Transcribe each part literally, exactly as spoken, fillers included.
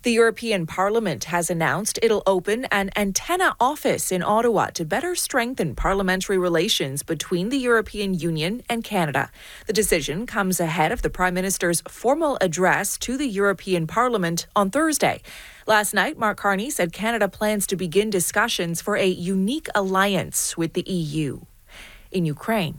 The European Parliament has announced it'll open an antenna office in Ottawa to better strengthen parliamentary relations between the European Union and Canada. The decision comes ahead of the Prime Minister's formal address to the European Parliament on Thursday. Last night, Mark Carney said Canada plans to begin discussions for a unique alliance with the E U. In Ukraine,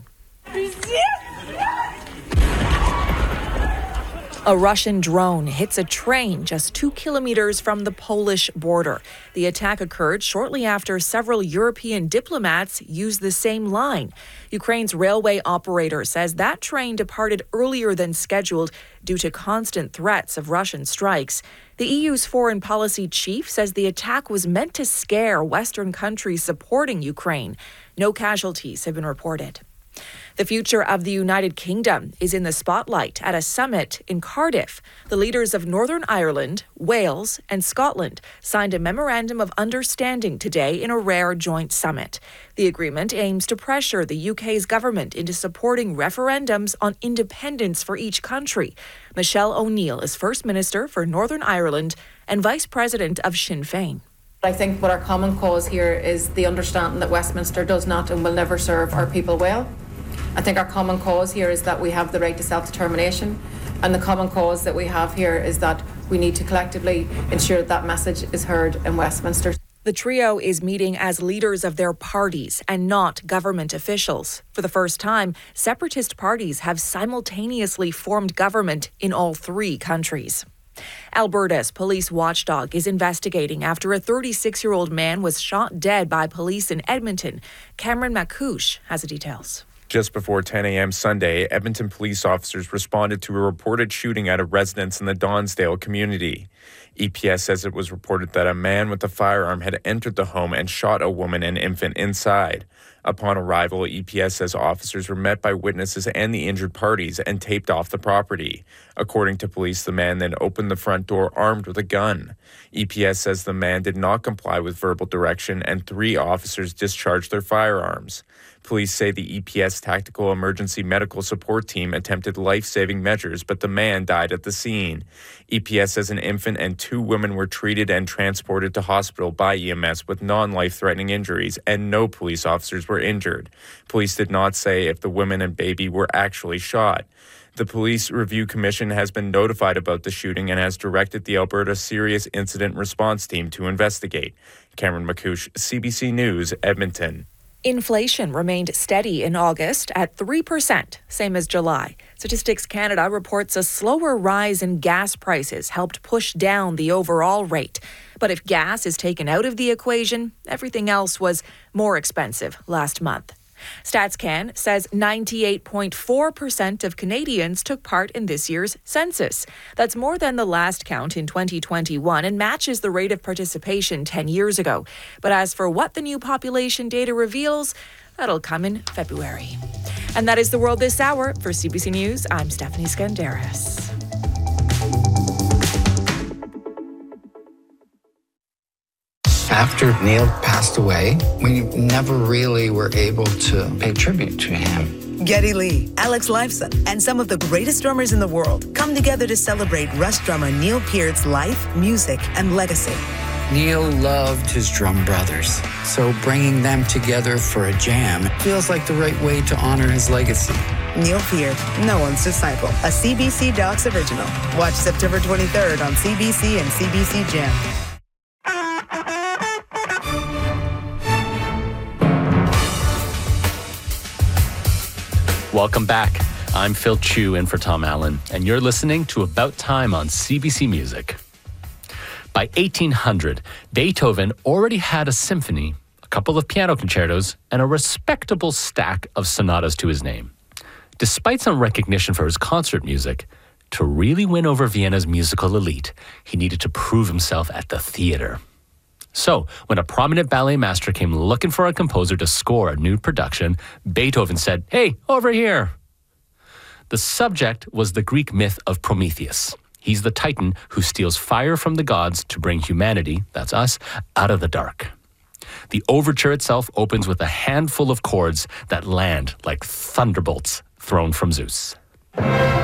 a Russian drone hits a train just two kilometers from the Polish border. The attack occurred shortly after several European diplomats used the same line. Ukraine's railway operator says that train departed earlier than scheduled due to constant threats of Russian strikes. The E U's foreign policy chief says the attack was meant to scare Western countries supporting Ukraine. No casualties have been reported. The future of the United Kingdom is in the spotlight at a summit in Cardiff. The leaders of Northern Ireland, Wales, and Scotland signed a memorandum of understanding today in a rare joint summit. The agreement aims to pressure the U K's government into supporting referendums on independence for each country. Michelle O'Neill is First Minister for Northern Ireland and Vice President of Sinn Féin. I think what our common cause here is the understanding that Westminster does not and will never serve our people well. I think our common cause here is that we have the right to self-determination, and the common cause that we have here is that we need to collectively ensure that that message is heard in Westminster. The trio is meeting as leaders of their parties and not government officials. For the first time, separatist parties have simultaneously formed government in all three countries. Alberta's police watchdog is investigating after a thirty-six-year-old man was shot dead by police in Edmonton. Cameron McCouche has the details. Just before ten a.m. Sunday, Edmonton police officers responded to a reported shooting at a residence in the Donsdale community. E P S says it was reported that a man with a firearm had entered the home and shot a woman and infant inside. Upon arrival, E P S says officers were met by witnesses and the injured parties and taped off the property. According to police, the man then opened the front door armed with a gun. E P S says the man did not comply with verbal direction and three officers discharged their firearms. Police say the E P S Tactical Emergency Medical Support Team attempted life-saving measures, but the man died at the scene. E P S says an infant and two women were treated and transported to hospital by E M S with non-life-threatening injuries, and no police officers were injured. Police did not say if the women and baby were actually shot. The Police Review Commission has been notified about the shooting and has directed the Alberta Serious Incident Response Team to investigate. Cameron McCouche, C B C News, Edmonton. Inflation remained steady in August at three percent, same as July. Statistics Canada reports a slower rise in gas prices helped push down the overall rate. But if gas is taken out of the equation, everything else was more expensive last month. StatsCan says ninety-eight point four percent of Canadians took part in this year's census. That's more than the last count in twenty twenty-one and matches the rate of participation ten years ago. But as for what the new population data reveals, that'll come in February. And that is the world this hour. For C B C News, I'm Stephanie Skandaris. After Neil passed away, we never really were able to pay tribute to him. Geddy Lee, Alex Lifeson, and some of the greatest drummers in the world come together to celebrate Rush drummer Neil Peart's life, music, and legacy. Neil loved his drum brothers, so bringing them together for a jam feels like the right way to honor his legacy. Neil Peart, no one's disciple, a C B C Docs original. Watch September twenty-third on C B C and C B C Gem. Welcome back. I'm Phil Chu in for Tom Allen, and you're listening to About Time on C B C Music. By eighteen hundred, Beethoven already had a symphony, a couple of piano concertos, and a respectable stack of sonatas to his name. Despite some recognition for his concert music, to really win over Vienna's musical elite, he needed to prove himself at the theater. So, when a prominent ballet master came looking for a composer to score a new production, Beethoven said, "Hey, over here." The subject was the Greek myth of Prometheus. He's the titan who steals fire from the gods to bring humanity, that's us, out of the dark. The overture itself opens with a handful of chords that land like thunderbolts thrown from Zeus.